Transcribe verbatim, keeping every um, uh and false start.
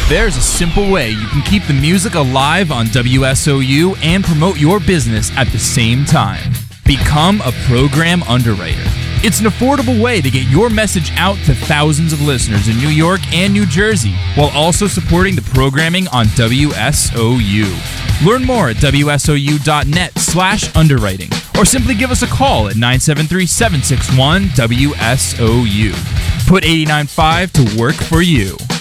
There's a simple way you can keep the music alive on W S O U and promote your business at the same time. Become a program underwriter. It's an affordable way to get your message out to thousands of listeners in New York and New Jersey, while also supporting the programming on W S O U. Learn more at W S O U dot net slash underwriting, or simply give us a call at nine seven three, seven six one, W S O U. Put eighty-nine point five to work for you.